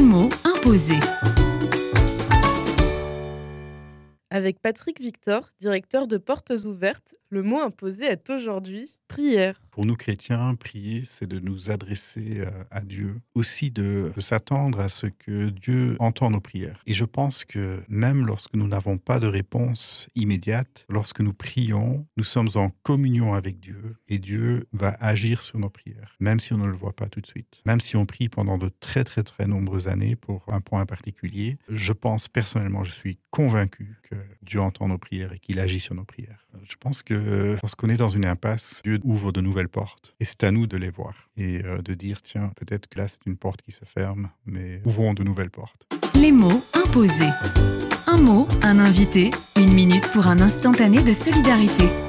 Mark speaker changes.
Speaker 1: mots imposés.
Speaker 2: Avec Patrick Victor, directeur de Portes Ouvertes, le mot imposé est aujourd'hui prière.
Speaker 3: Pour nous chrétiens, prier, c'est de nous adresser à Dieu, aussi de s'attendre à ce que Dieu entend nos prières. Et je pense que même lorsque nous n'avons pas de réponse immédiate, lorsque nous prions, nous sommes en communion avec Dieu et Dieu va agir sur nos prières, même si on ne le voit pas tout de suite. Même si on prie pendant de très très très nombreuses années pour un point particulier, je pense personnellement, je suis convaincu que Dieu entend nos prières et qu'il agit sur nos prières. Je pense que lorsqu'on est dans une impasse, Dieu ouvre de nouvelles portes. Et c'est à nous de les voir et de dire, tiens, peut-être que là, c'est une porte qui se ferme, mais ouvrons de nouvelles portes.
Speaker 1: Les mots imposés. Un mot, un invité, une minute pour un instantané de solidarité.